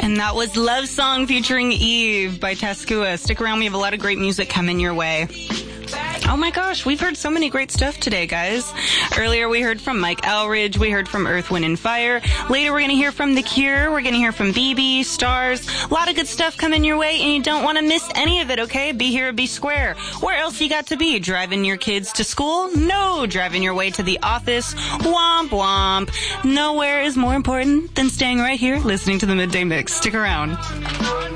And that was Love Song featuring Eve by Taskua. Stick around, we have a lot of great music coming your way. Oh my gosh, we've heard so many great stuff today, guys. Earlier we heard from Mike Elridge, we heard from Earth, Wind & Fire. Later we're going to hear from The Cure, we're going to hear from BB, Stars. A lot of good stuff coming your way, and you don't want to miss any of it, okay? Be here or be square. Where else you got to be? Driving your kids to school? No. Driving your way to the office? Womp womp. Nowhere is more important than staying right here listening to the Midday Mix. Stick around.